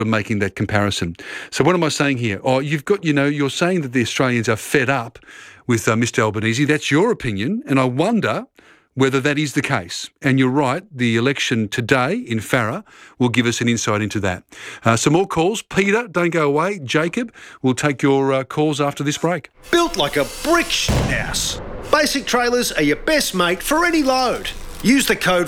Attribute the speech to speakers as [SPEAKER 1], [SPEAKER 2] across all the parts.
[SPEAKER 1] making that comparison. So what am I saying here? Oh, you're saying that the Australians are fed up with Mr Albanese. That's your opinion, and I wonder whether that is the case. And you're right, the election today in Farrer will give us an insight into that. Some more calls. Peter, don't go away. Jacob, we'll take your calls after this break.
[SPEAKER 2] Built like a brick house. Basic Trailers are your best mate for any load. Use the code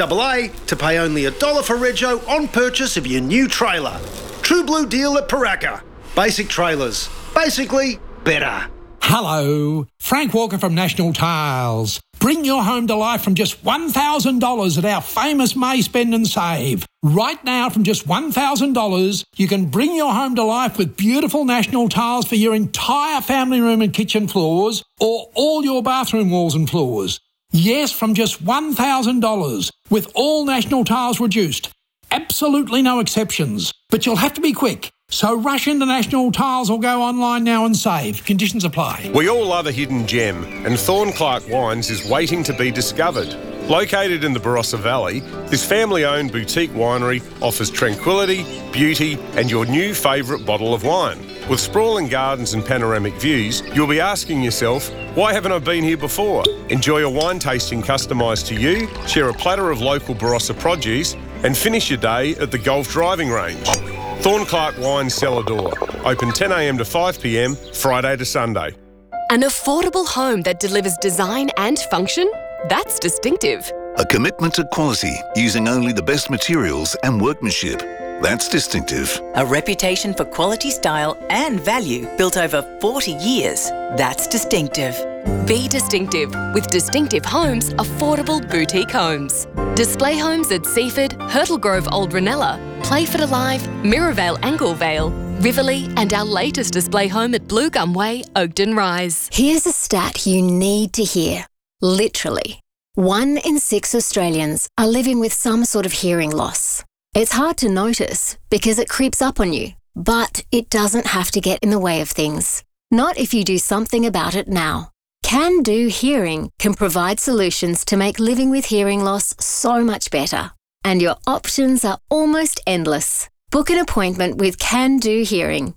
[SPEAKER 2] 5AA to pay only $1 for rego on purchase of your new trailer. True blue deal at Paraka. Basic Trailers. Basically, better.
[SPEAKER 3] Hello, Frank Walker from National Tiles. Bring your home to life from just $1,000 at our famous May Spend and Save. Right now, from just $1,000, you can bring your home to life with beautiful National Tiles for your entire family room and kitchen floors, or all your bathroom walls and floors. Yes, from just $1,000, with all National Tiles reduced. Absolutely no exceptions. But you'll have to be quick. So rush into National Tiles or go online now and save. Conditions apply.
[SPEAKER 4] We all love a hidden gem, and Thornclark Wines is waiting to be discovered. Located in the Barossa Valley, this family-owned boutique winery offers tranquility, beauty, and your new favourite bottle of wine. With sprawling gardens and panoramic views, you'll be asking yourself, why haven't I been here before? Enjoy a wine tasting customised to you, share a platter of local Barossa produce, and finish your day at the golf driving range. Thornclark Wine Cellar Door. Open 10am to 5pm, Friday to Sunday.
[SPEAKER 5] An affordable home that delivers design and function? That's distinctive.
[SPEAKER 6] A commitment to quality, using only the best materials and workmanship. That's distinctive.
[SPEAKER 7] A reputation for quality, style and value built over 40 years. That's distinctive.
[SPEAKER 5] Be distinctive with Distinctive Homes, affordable boutique homes. Display homes at Seaford, Hurtle Grove Old Ranella, Playford Alive, Mirrorvale Anglevale, Riverlea, and our latest display home at Blue Gum Way, Oakden Rise.
[SPEAKER 8] Here's a stat you need to hear. Literally, 1 in 6 Australians are living with some sort of hearing loss. It's hard to notice because it creeps up on you, but it doesn't have to get in the way of things. Not if you do something about it now. Can Do Hearing can provide solutions to make living with hearing loss so much better. And your options are almost endless. Book an appointment with Can Do Hearing.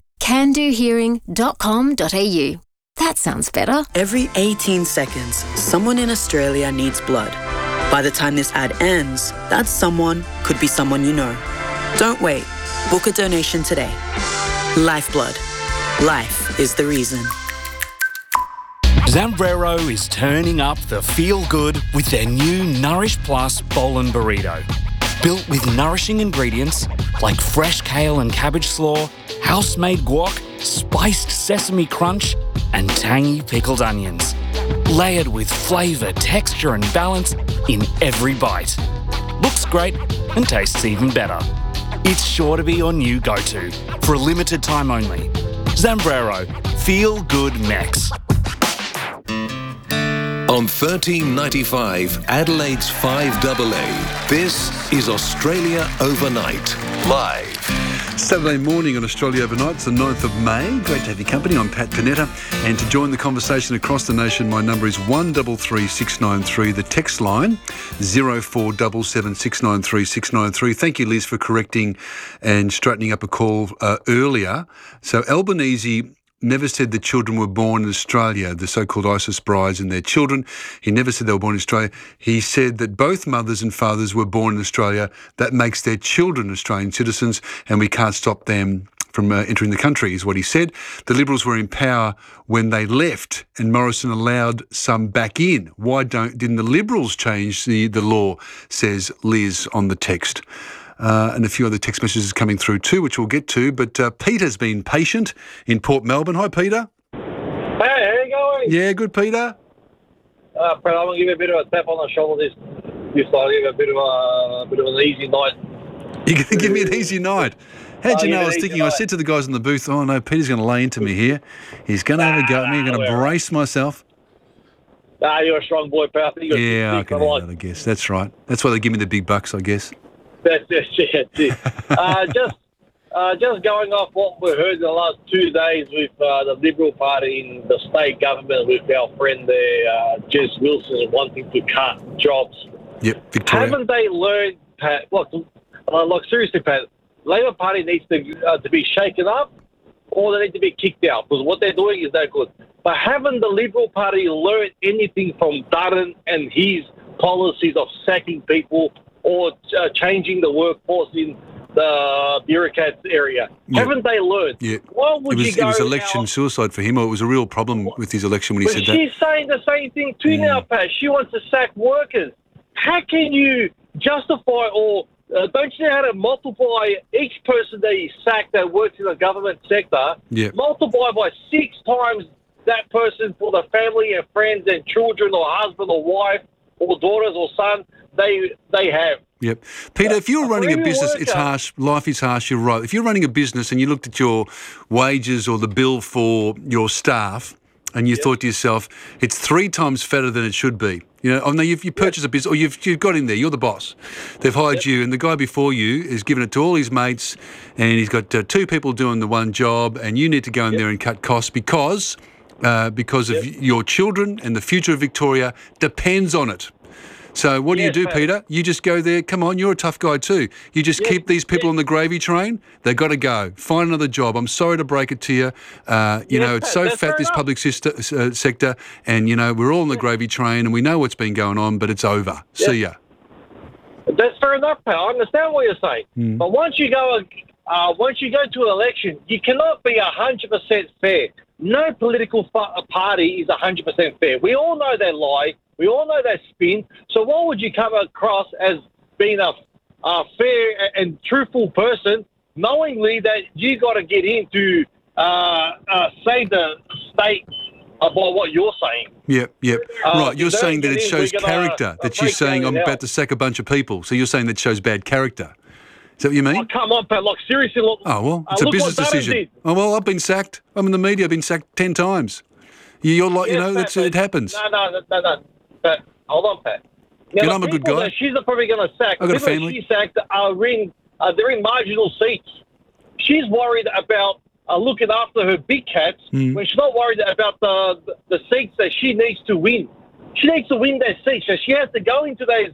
[SPEAKER 8] candohearing.com.au. That sounds better.
[SPEAKER 7] Every 18 seconds, someone in Australia needs blood. By the time this ad ends, that someone could be someone you know. Don't wait. Book a donation today. Lifeblood. Life is the reason.
[SPEAKER 9] Zambrero is turning up the feel-good with their new Nourish Plus Bowl and Burrito. Built with nourishing ingredients like fresh kale and cabbage slaw, house-made guac, spiced sesame crunch, and tangy pickled onions. Layered with flavour, texture and balance in every bite. Looks great and tastes even better. It's sure to be your new go-to for a limited time only. Zambrero, Feel Good Mex.
[SPEAKER 6] On 1395, Adelaide's 5AA, this is Australia Overnight, live.
[SPEAKER 1] Saturday morning on Australia Overnight, it's the 9th of May. Great to have your company. I'm Pat Panetta. And to join the conversation across the nation, my number is 133693. The text line, 0477693693. Thank you, Liz, for correcting and straightening up a call earlier. So Albanese never said the children were born in Australia, the so-called ISIS brides and their children. He never said they were born in Australia. He said that both mothers and fathers were born in Australia. That makes their children Australian citizens, and we can't stop them from entering the country, is what he said. The Liberals were in power when they left, and Morrison allowed some back in. Why didn't the Liberals change the law, says Liz on the text. And a few other text messages coming through too, which we'll get to. But Peter's been patient in Port Melbourne. Hi, Peter.
[SPEAKER 10] Hey, how you going?
[SPEAKER 1] Yeah, good, Peter.
[SPEAKER 10] Brad, I'm going to give you a bit of a tap on the shoulder this I'll give you a bit of an easy night.
[SPEAKER 1] You're going to give me an easy night? How'd you know I was thinking? I said to the guys in the booth, oh, no, Peter's going to lay into me here. He's going to have a go at me. I'm going to brace myself.
[SPEAKER 10] You're a strong boy, pal.
[SPEAKER 1] Yeah, I can do that, I guess. That's right. That's why they give me the big bucks, I guess.
[SPEAKER 10] That's it. Just going off what we heard in the last 2 days with the Liberal Party in the state government with our friend there, Jess Wilson, wanting to cut jobs.
[SPEAKER 1] Yep, Victoria.
[SPEAKER 10] Haven't they learned, Pat? Look, seriously, Pat, Labor Party needs to be shaken up, or they need to be kicked out, because what they're doing is no good. But haven't the Liberal Party learned anything from Dutton and his policies of sacking people or changing the workforce in the bureaucrats area?
[SPEAKER 1] Yeah.
[SPEAKER 10] Haven't they learned?
[SPEAKER 1] Yeah.
[SPEAKER 10] Why would you go
[SPEAKER 1] It was election suicide for him, or it was a real problem with his election when he said that.
[SPEAKER 10] She's saying the same thing too now, Pat. She wants to sack workers. How can you justify or don't you know how to multiply each person that you sack that works in the government sector, multiply by 6 times that person for the family and friends and children or husband or wife or daughters or son they have.
[SPEAKER 1] Yep. Peter, if you're running a business, it's harsh. Life is harsh, you're right. If you're running a business and you looked at your wages or the bill for your staff and you thought to yourself, it's 3 times fatter than it should be. You know, I know you purchased a business, or you've got him there, you're the boss. They've hired you, and the guy before you has given it to all his mates, and he's got 2 people doing the one job, and you need to go in there and cut costs because of your children and the future of Victoria depends on it. So what do you do, Peter? You just go there. Come on, you're a tough guy too. You just keep these people on the gravy train. They've got to go. Find another job. I'm sorry to break it to you. You know, it's so fat, this public sector, and, you know, we're all on the gravy train and we know what's been going on, but it's over. See ya.
[SPEAKER 10] That's fair enough, Pat. I understand what you're saying. But once you go to an election, you cannot be 100% fair. No political party is 100% fair. We all know they lie. We all know they spin. So why would you come across as being a fair and truthful person, knowingly that you got to get in to say the state about what you're saying?
[SPEAKER 1] Yep. Right, you're saying that it shows character, that you're saying I'm about to sack a bunch of people. So you're saying that shows bad character. Is that what you mean?
[SPEAKER 10] Oh, come on, Pat. Look, seriously, look.
[SPEAKER 1] Oh, well, it's a business decision. Oh, well, I've been sacked. I'm in the media. I've been sacked 10 times. You're like, you know, Pat, it happens.
[SPEAKER 10] No. Pat, hold on, Pat. Now,
[SPEAKER 1] I'm a good guy.
[SPEAKER 10] She's probably going to sack.
[SPEAKER 1] I've got a family.
[SPEAKER 10] She sacked they're in marginal seats. She's worried about looking after her big cats when she's not worried about the seats that she needs to win. She needs to win those seats. So she has to go into those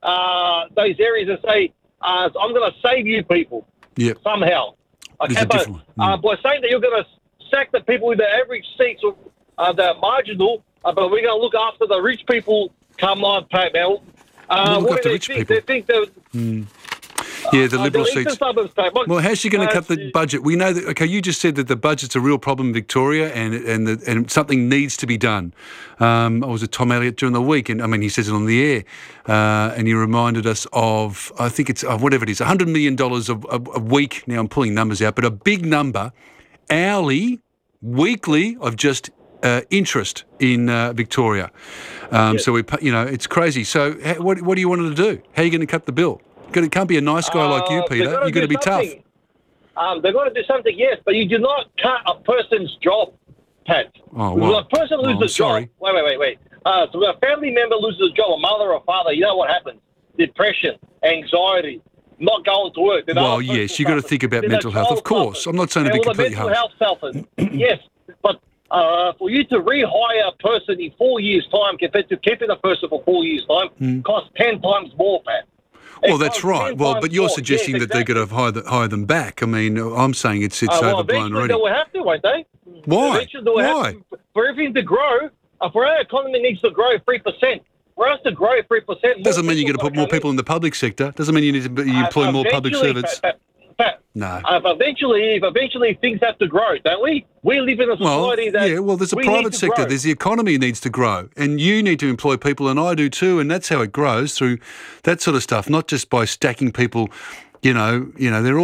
[SPEAKER 10] areas and say, I'm going to save you people somehow. Okay, but by saying that you're going to sack the people with the average seats that are marginal, but we're going to look after the rich people, come on, Pat, man.
[SPEAKER 1] Look after rich people.
[SPEAKER 10] They think that...
[SPEAKER 1] Yeah, the Liberal seats.
[SPEAKER 10] Suburbs,
[SPEAKER 1] well, how's she going to cut the budget? We know that. Okay, you just said that the budget's a real problem in Victoria, and something needs to be done. I was with Tom Elliott during the week, and I mean, he says it on the air, and he reminded us of, I think it's whatever it is, $100 million a week. Now I'm pulling numbers out, but a big number, hourly, weekly, of just interest in Victoria. So we, you know, it's crazy. So what do you want her to do? How are you going to cut the bill? It can't be a nice guy like you, Peter. You're going to be tough.
[SPEAKER 10] They're going to do something, yes, but you do not cut a person's job, Pat.
[SPEAKER 1] Oh, well.
[SPEAKER 10] When a person loses a job... Wait. So when a family member loses a job, a mother or father, you know what happens? Depression, anxiety, not going to work.
[SPEAKER 1] Well, yes, you've got to think about mental health, of course. I'm not saying to be completely harsh.
[SPEAKER 10] Mental health suffers, yes, but for you to rehire a person in 4 years' time compared to keeping a person for 4 years' time costs 10 times more, Pat.
[SPEAKER 1] Well, that's right. Well, but you're suggesting that they're going to hire them back. I mean, I'm saying it's overblown already.
[SPEAKER 10] They'll have to, won't they?
[SPEAKER 1] Why? Why?
[SPEAKER 10] For everything to grow, for our economy needs to grow 3%. For us to grow 3%...
[SPEAKER 1] Doesn't mean you're going to put more people in the public sector. Doesn't mean you need to employ more public servants. No. Eventually things have to grow, don't we? We live in a society that... Yeah, well, there's a private sector. There's the economy needs to grow. And you need to employ people, and I do too, and that's how it grows, through that sort of stuff, not just by stacking people. You know, they're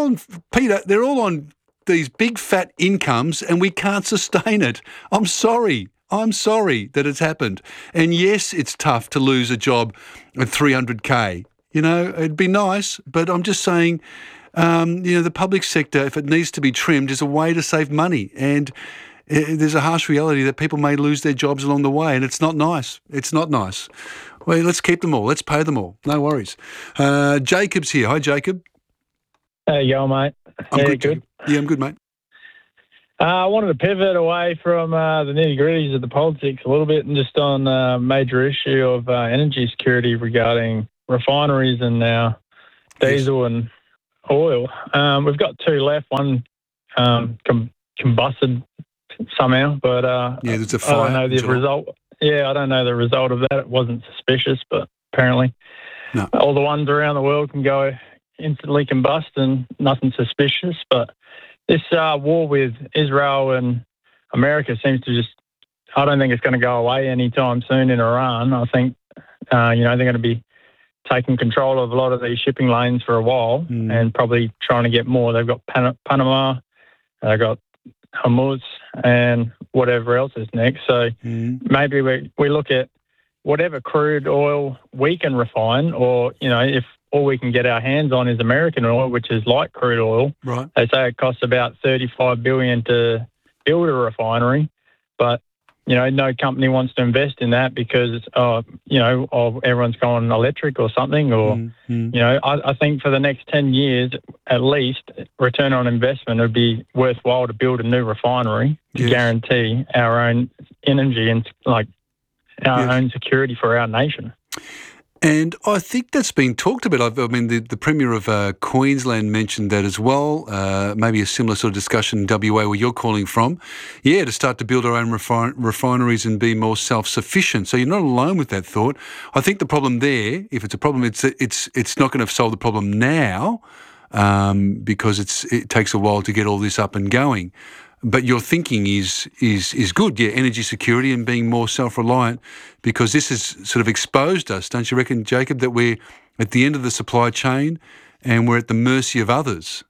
[SPEAKER 1] all on these big fat incomes, and we can't sustain it. I'm sorry that it's happened. And yes, it's tough to lose a job at $300K. You know, it'd be nice, but I'm just saying... the public sector, if it needs to be trimmed, is a way to save money. And there's a harsh reality that people may lose their jobs along the way, and it's not nice. It's not nice. Well, let's keep them all. Let's pay them all. No worries. Jacob's here. Hi, Jacob.
[SPEAKER 11] Hey, yo, mate.
[SPEAKER 1] I'm good. Yeah, I'm good, mate.
[SPEAKER 11] I wanted to pivot away from the nitty-gritties of the politics a little bit and just on a major issue of energy security regarding refineries and now diesel and oil. We've got 2 left. One combusted somehow, but
[SPEAKER 1] there's a fire.
[SPEAKER 11] I don't know the result. Yeah, I don't know the result of that. It wasn't suspicious, but apparently all the ones around the world can go instantly combust and nothing suspicious. But this war with Israel and America seems to I don't think it's going to go away anytime soon in Iran. I think, they're going to be taking control of a lot of these shipping lanes for a while and probably trying to get more. They've got Panama, they've got Hormuz and whatever else is next. So maybe we look at whatever crude oil we can refine, or, if all we can get our hands on is American oil, which is light crude oil.
[SPEAKER 1] Right.
[SPEAKER 11] They say it costs about $35 billion to build a refinery, but no company wants to invest in that because, everyone's going electric or something. Or, I think for the next 10 years, at least, return on investment would be worthwhile to build a new refinery to guarantee our own energy and our own security for our nation.
[SPEAKER 1] And I think that's been talked about. The Premier of Queensland mentioned that as well, maybe a similar sort of discussion in WA where you're calling from. Yeah, to start to build our own refineries and be more self-sufficient. So you're not alone with that thought. I think the problem there, if it's a problem, it's not going to solve the problem now because it takes a while to get all this up and going. But your thinking is good, energy security and being more self-reliant, because this has sort of exposed us, don't you reckon, Jacob, that we're at the end of the supply chain and we're at the mercy of others?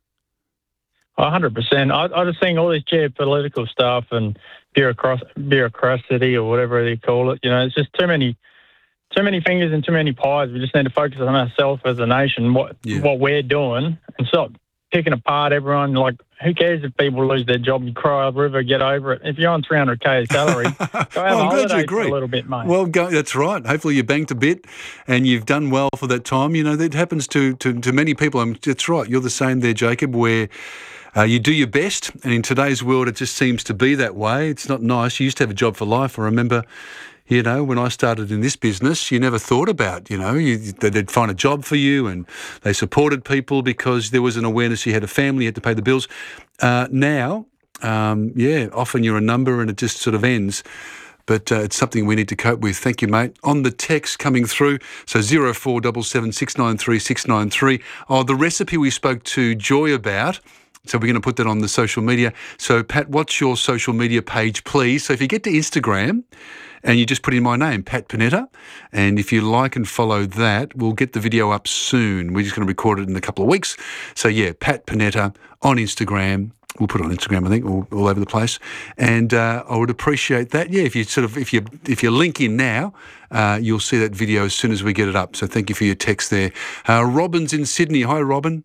[SPEAKER 11] 100%. I just think all this geopolitical stuff and bureaucracy or whatever they call it, it's just too many fingers and too many pies. We just need to focus on ourselves as a nation, what we're doing, and stop picking apart everyone. Who cares if people lose their job? You cry up river, get over it. If you're on $300K salary, go have a holiday for a little bit, mate.
[SPEAKER 1] Well, that's right. Hopefully you banked a bit and you've done well for that time. That happens to many people. That's right. You're the same there, Jacob, where you do your best, and in today's world it just seems to be that way. It's not nice. You used to have a job for life. I remember, when I started in this business, you never thought about, they'd find a job for you, and they supported people because there was an awareness you had a family, you had to pay the bills. Now, often you're a number and it just sort of ends. But it's something we need to cope with. Thank you, mate. On the text coming through, so 0477 693 693. Oh, the recipe we spoke to Joy about. So we're going to put that on the social media. So, Pat, what's your social media page, please? So if you get to Instagram and you just put in my name, Pat Panetta, and if you like and follow that, we'll get the video up soon. We're just going to record it in a couple of weeks. So, Pat Panetta on Instagram. We'll put it on Instagram, I think, all over the place. And I would appreciate that. Yeah, if you link in now, you'll see that video as soon as we get it up. So thank you for your text there. Robin's in Sydney. Hi, Robin.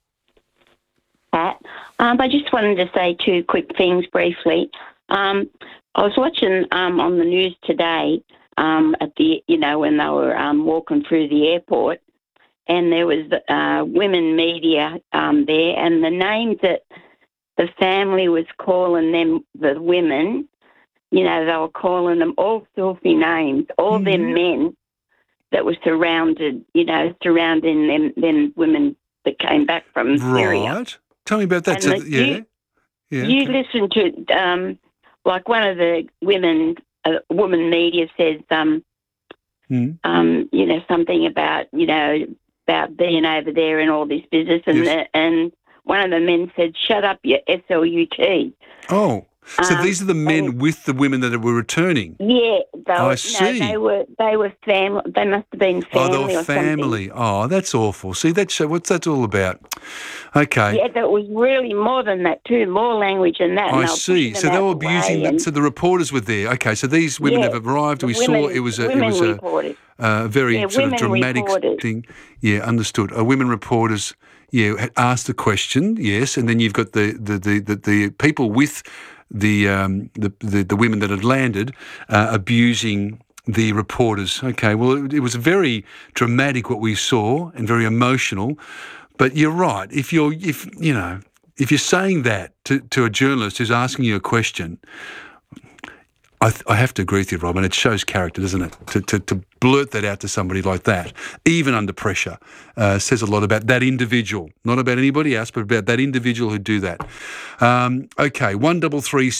[SPEAKER 12] Pat, I just wanted to say 2 quick things briefly. I was watching on the news today at the when they were walking through the airport, and there was women media there, and the names that the family was calling them, the women, they were calling them all filthy names, all them men that were surrounding them women that came back from Syria.
[SPEAKER 1] Right. Tell me about that.
[SPEAKER 12] You listen to, one of the women media says, something about being over there and all this business, and one of the men said, "Shut up, you SLUT."
[SPEAKER 1] Oh, so these are the men with the women that were returning.
[SPEAKER 12] Yeah,
[SPEAKER 1] I see.
[SPEAKER 12] No, they were family. They must have been family.
[SPEAKER 1] Oh, they were family.
[SPEAKER 12] Something.
[SPEAKER 1] Oh, that's awful. See, what's that all about? Okay.
[SPEAKER 12] Yeah, that was really more than that too. More language than that.
[SPEAKER 1] I see. So they were abusing them. So the reporters were there. Okay, so these women have arrived. We saw it was a very sort of dramatic thing. Yeah, understood. Women reporters. Yeah, had asked the question. Yes, and then you've got the people with the women that had landed abusing the reporters. Okay, well, it was very dramatic what we saw and very emotional. But you're right. If you're saying that to a journalist who's asking you a question, I have to agree with you, Robin. It shows character, doesn't it? To blurt that out to somebody like that, even under pressure, says a lot about that individual. Not about anybody else, but about that individual who do that. Okay, 133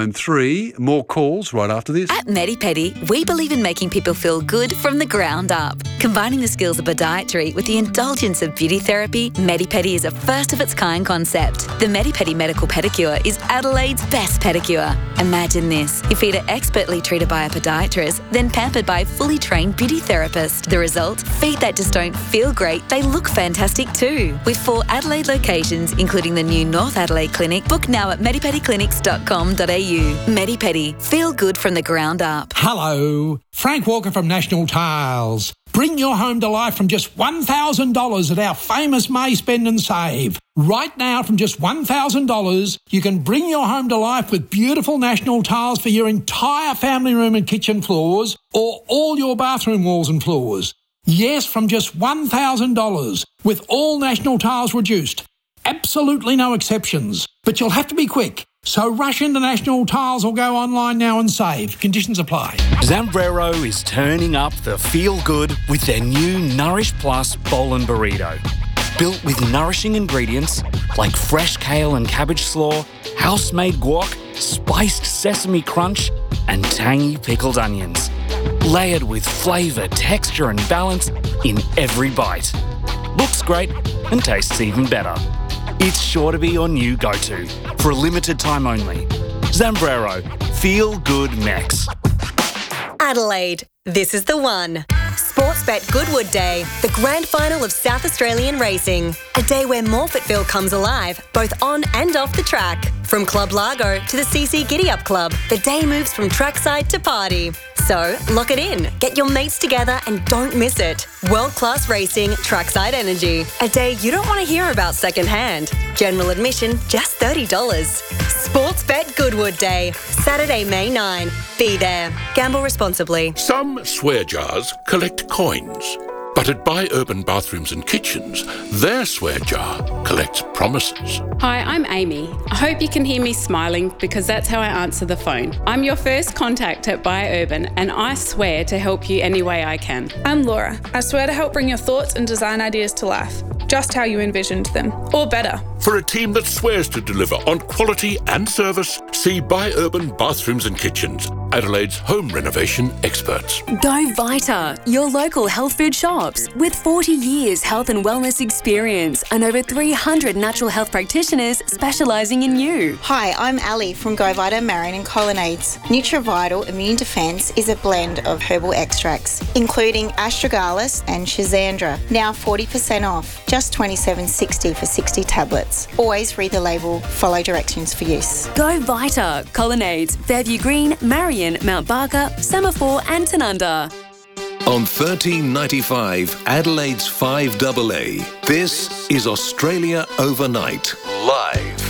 [SPEAKER 1] 693. More calls right after this.
[SPEAKER 13] At MediPedi, we believe in making people feel good from the ground up. Combining the skills of podiatry with the indulgence of beauty therapy, MediPedi is a first-of-its-kind concept. The MediPedi Medical Pedicure is Adelaide's best pedicure. Imagine this. Your feet are expertly treated by a podiatrist, then pampered by a fully trained beauty therapist. The result? Feet that just don't feel great, they look fantastic too. With 4 Adelaide locations, including the new North Adelaide Clinic, book now at medipediclinics.com.au. MediPedi. Feel good from the ground up.
[SPEAKER 3] Hello, Frank Walker from National Tiles. Bring your home to life from just $1,000 at our famous May Spend and Save. Right now, from just $1,000, you can bring your home to life with beautiful National Tiles for your entire family room and kitchen floors, or all your bathroom walls and floors. Yes, from just $1,000, with all National Tiles reduced. Absolutely no exceptions. But you'll have to be quick. So rush into National Tiles or go online now and save. Conditions apply.
[SPEAKER 9] Zambrero is turning up the feel-good with their new Nourish Plus Bowl and Burrito. Built with nourishing ingredients like fresh kale and cabbage slaw, house-made guac, spiced sesame crunch, and tangy pickled onions. Layered with flavour, texture and balance in every bite. Looks great and tastes even better. It's sure to be your new go-to for a limited time only. Zambrero, feel good Mex.
[SPEAKER 14] Adelaide, this is the one. Sportsbet Goodwood Day, the grand final of South Australian racing. A day where Morfettville comes alive, both on and off the track. From Club Largo to the CC Giddy Up Club, the day moves from trackside to party. So, lock it in, get your mates together and don't miss it. World-class racing, trackside energy. A day you don't want to hear about secondhand. General admission, just $30. Sportsbet Goodwood Day, Saturday, May 9. Be there. Gamble responsibly.
[SPEAKER 15] Some swear jars collect coins, but at Buy Urban Bathrooms and Kitchens, their swear jar collects promises.
[SPEAKER 16] Hi, I'm Amy. I hope you can hear me smiling because that's how I answer the phone. I'm your first contact at Buy Urban and I swear to help you any way I can.
[SPEAKER 17] I'm Laura. I swear to help bring your thoughts and design ideas to life, just how you envisioned them, or better.
[SPEAKER 15] For a team that swears to deliver on quality and service, see Buy Urban Bathrooms and Kitchens, Adelaide's home renovation experts.
[SPEAKER 18] Go Vita, your local health food shops. With 40 years health and wellness experience and over 300 natural health practitioners specialising in you.
[SPEAKER 19] Hi, I'm Ali from Go Vita Marion and Colonnades. NutriVital Immune Defence is a blend of herbal extracts, including astragalus and schizandra. Now 40% off, just $27.60 for 60 tablets. Always read the label, follow directions for use.
[SPEAKER 18] Go Vita, Colonnades, Fairview Green, Marion, Mount Barker, Semaphore and Tanunda.
[SPEAKER 6] On 1395 Adelaide's 5AA, this is Australia Overnight, live.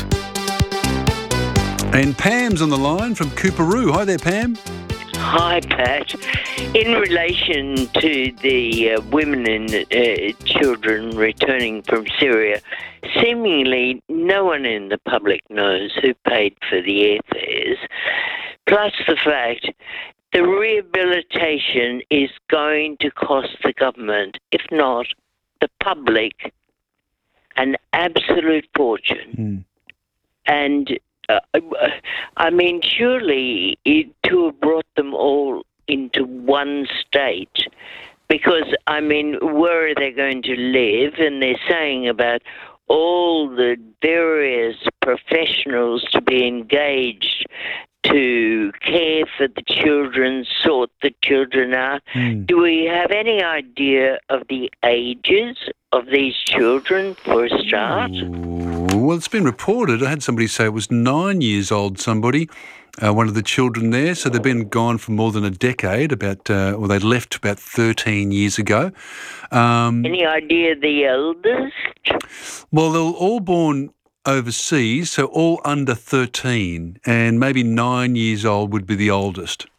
[SPEAKER 1] And Pam's on the line from Cooperoo. Hi there, Pam.
[SPEAKER 20] Hi, Pat. In relation to the women and children returning from Syria, seemingly no one in the public knows who paid for the airfares, plus the fact the rehabilitation is going to cost the government, if not the public, an absolute fortune. And I mean, surely to have brought them all into one state, because, I mean, where are they going to live? And they're saying about all the various professionals to be engaged to care for the children, sort the children out. Do we have any idea of the ages of these children for a start?
[SPEAKER 1] Well, it's been reported. I had somebody say it was 9 years old, somebody, one of the children there. So they've been gone for more than a decade, or they left about 13 years ago.
[SPEAKER 20] Any idea of the eldest?
[SPEAKER 1] Well, they were all born overseas, so all under 13, and maybe 9 years old would be the oldest.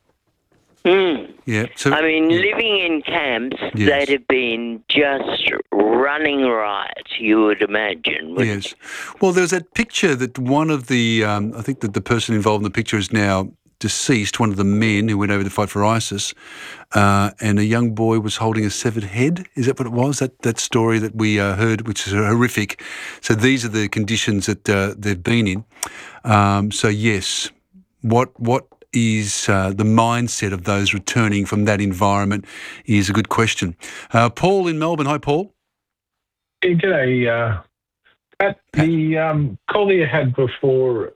[SPEAKER 1] Yeah. So,
[SPEAKER 20] I mean, living in camps that have been just running riot, you would imagine.
[SPEAKER 1] Yes. Well, there's that picture that one of the, I think that the person involved in the picture is now deceased, one of the men who went over to fight for ISIS, and a young boy was holding a severed head. Is that what it was? That story that we heard, which is horrific. So these are the conditions that they've been in. So yes, what is the mindset of those returning from that environment is a good question. Paul in Melbourne. Hi, Paul.
[SPEAKER 21] Hey, g'day. Pat, the call you had before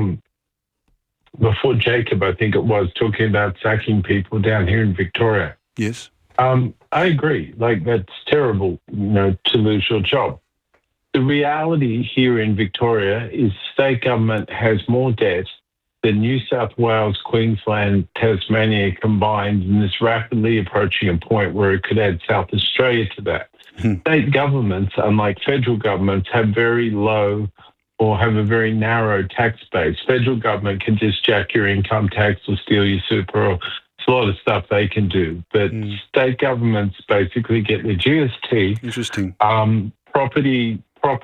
[SPEAKER 21] Jacob, I think it was, talking about sacking people down here in Victoria.
[SPEAKER 1] Yes.
[SPEAKER 21] I agree. Like, that's terrible, to lose your job. The reality here in Victoria is state government has more debt than New South Wales, Queensland, Tasmania combined, and is rapidly approaching a point where it could add South Australia to that. State governments, unlike federal governments, have very low or have a very narrow tax base. Federal government can just jack your income tax or steal your super, or it's a lot of stuff they can do. But state governments basically get the GST,
[SPEAKER 1] interesting,
[SPEAKER 21] property,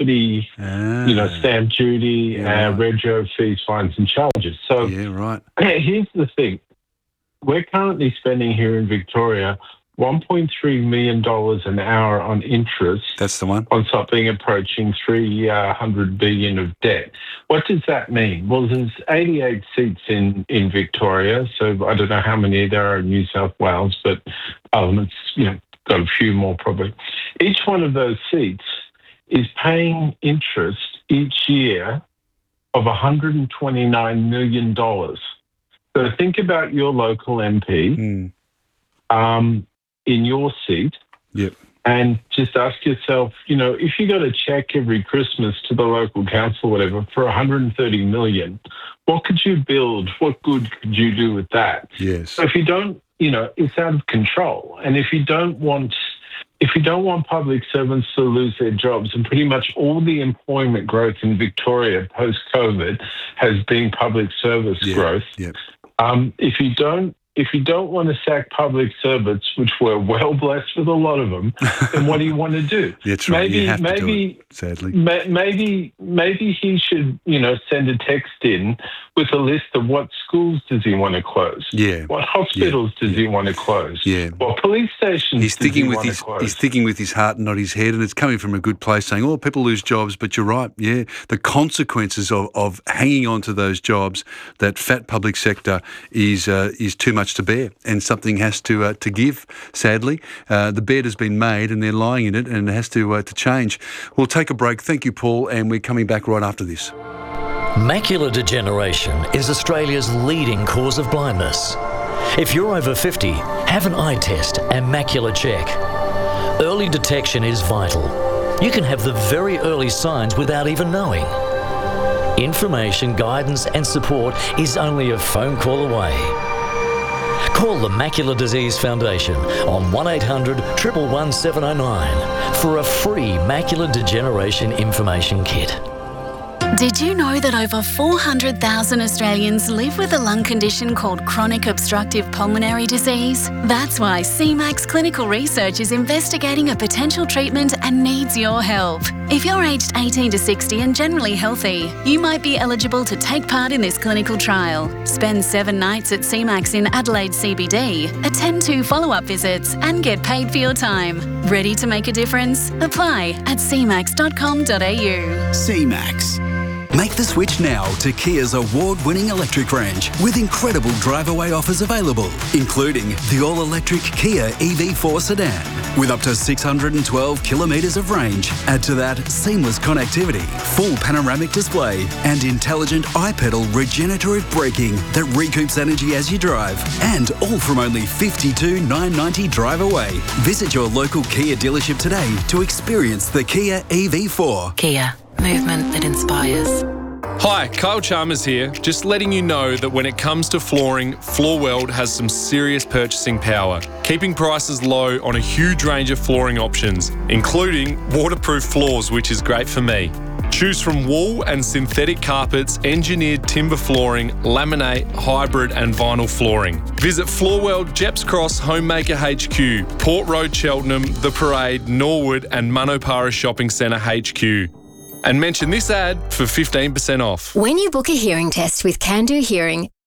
[SPEAKER 21] stamp duty, rego fees, fines and charges. So here's the thing. We're currently spending here in Victoria $1.3 million an hour on interest.
[SPEAKER 1] That's the one.
[SPEAKER 21] On something approaching $300 billion of debt. What does that mean? Well, there's 88 seats in Victoria, so I don't know how many there are in New South Wales, but Parliament's got a few more probably. Each one of those seats is paying interest each year of $129 million. So think about your local MP in your seat, and just ask yourself, if you got a check every Christmas to the local council, whatever, for $130 million, what could you build? What good could you do with that?
[SPEAKER 1] Yes.
[SPEAKER 21] So if you don't, it's out of control. And if you don't want public servants to lose their jobs, and pretty much all the employment growth in Victoria post-COVID has been public service growth. If you don't want to sack public servants, which we're well blessed with a lot of them, then what do you want to do?
[SPEAKER 1] That's right. You have to do it, sadly.
[SPEAKER 21] Maybe he should, send a text in with a list of what schools does he want to close?
[SPEAKER 1] Yeah.
[SPEAKER 21] What hospitals does he want to close?
[SPEAKER 1] Yeah.
[SPEAKER 21] What police stations
[SPEAKER 1] he's
[SPEAKER 21] does he want to close?
[SPEAKER 1] He's thinking with his heart and not his head, and it's coming from a good place, saying, people lose jobs, but you're right, the consequences of hanging on to those jobs, that fat public sector is too much to bear, and something has to give, sadly. The bed has been made and they're lying in it, and it has to change. We'll take a break. Thank you, Paul, and we're coming back right after this.
[SPEAKER 22] Macular degeneration is Australia's leading cause of blindness. If you're over 50, have an eye test and macular check. Early detection is vital. You can have the very early signs without even knowing. Information, guidance and support is only a phone call away. Call the Macular Disease Foundation on 1800 111 709 for a free macular degeneration information kit.
[SPEAKER 23] Did you know that over 400,000 Australians live with a lung condition called chronic obstructive pulmonary disease? That's why CMAX Clinical Research is investigating a potential treatment and needs your help. If you're aged 18 to 60 and generally healthy, you might be eligible to take part in this clinical trial. Spend 7 nights at CMAX in Adelaide CBD, attend 2 follow-up visits and get paid for your time. Ready to make a difference? Apply at cmax.com.au.
[SPEAKER 24] CMAX. Make the switch now to Kia's award-winning electric range with incredible drive-away offers available, including the all-electric Kia EV4 sedan with up to 612 kilometres of range. Add to that seamless connectivity, full panoramic display and intelligent iPedal regenerative braking that recoups energy as you drive, and all from only $52,990 drive away. Visit your local Kia dealership today to experience the Kia EV4.
[SPEAKER 25] Kia. Movement that inspires.
[SPEAKER 26] Hi, Kyle Chalmers here. Just letting you know that when it comes to flooring, Floorworld has some serious purchasing power, keeping prices low on a huge range of flooring options, including waterproof floors, which is great for me. Choose from wool and synthetic carpets, engineered timber flooring, laminate, hybrid and vinyl flooring. Visit Floorworld, Jeps Cross, Homemaker HQ, Port Road, Cheltenham, The Parade, Norwood and Manopara Shopping Centre HQ. And mention this ad for 15% off.
[SPEAKER 8] When you book a hearing test with Can Do Hearing,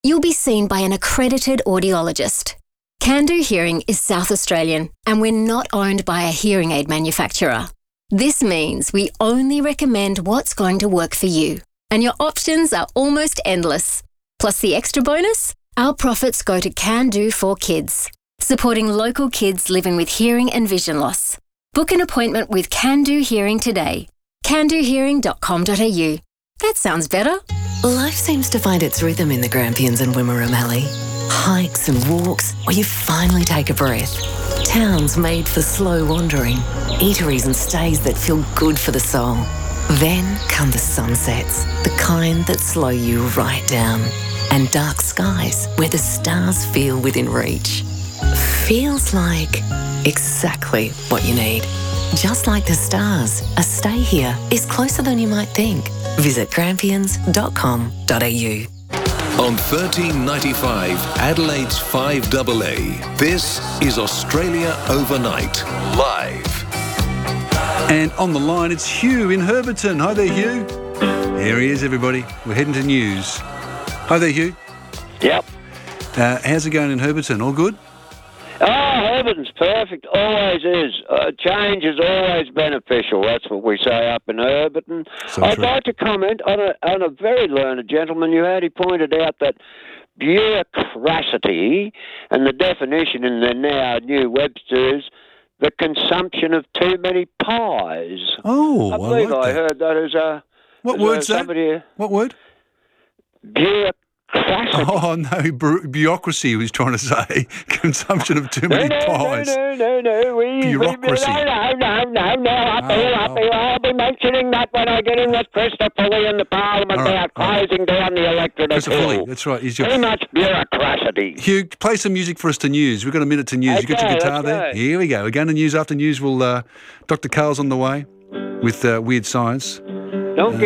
[SPEAKER 8] you'll be seen by an accredited audiologist. Can Do Hearing is South Australian, and we're not owned by a hearing aid manufacturer. This means we only recommend what's going to work for you, and your options are almost endless. Plus the extra bonus, our profits go to Can Do for Kids, supporting local kids living with hearing and vision loss. Book an appointment with Can Do Hearing today. candohearing.com.au. That sounds better.
[SPEAKER 25] Life seems to find its rhythm in the Grampians and Wimmera Mallee. Hikes and walks where you finally take a breath. Towns made for slow wandering. Eateries and stays that feel good for the soul. Then come the sunsets, the kind that slow you right down. And dark skies where the stars feel within reach. Feels like exactly what you need. Just like the stars, a stay here is closer than you might think. Visit grampians.com.au.
[SPEAKER 6] On 1395 Adelaide's 5AA, this is Australia Overnight, live.
[SPEAKER 1] And on the line, it's Hugh in Herberton. Hi there, Hugh. Here he is, everybody. We're heading to news. Hi there, Hugh.
[SPEAKER 2] Yep.
[SPEAKER 1] How's it going in Herberton? All good?
[SPEAKER 2] Oh, Herberton's perfect. Always is. Change is always beneficial. That's what we say up in Herberton.
[SPEAKER 1] So
[SPEAKER 2] I'd
[SPEAKER 1] true.
[SPEAKER 2] like to comment on a very learned gentleman you had. He pointed out that bureaucracy, and the definition in the now new Webster is the consumption of too many pies.
[SPEAKER 1] Oh,
[SPEAKER 2] I believe
[SPEAKER 1] like
[SPEAKER 2] I
[SPEAKER 1] that.
[SPEAKER 2] heard that as a...
[SPEAKER 1] What
[SPEAKER 2] as
[SPEAKER 1] word's that?
[SPEAKER 2] somebody,
[SPEAKER 1] What word?
[SPEAKER 2] Bureaucracy.
[SPEAKER 1] Oh, no, bureaucracy he was trying to say. Consumption of too many pies.
[SPEAKER 2] No.
[SPEAKER 1] Bureaucracy.
[SPEAKER 2] I'll be mentioning that when I get in with Christopher Lee in the Parliament.
[SPEAKER 1] All right,
[SPEAKER 2] They are closing down the electorate of
[SPEAKER 1] Christopher Lee,
[SPEAKER 2] Hill.
[SPEAKER 1] that's right. He's
[SPEAKER 2] Too much bureaucracy.
[SPEAKER 1] Hugh, play some music for us to news. We've got a minute to news. You got your
[SPEAKER 2] Okay,
[SPEAKER 1] guitar
[SPEAKER 2] let's
[SPEAKER 1] there?
[SPEAKER 2] go.
[SPEAKER 1] Here we go. We're going to news after news. Dr. Carl's on the way with Weird Science.
[SPEAKER 2] Don't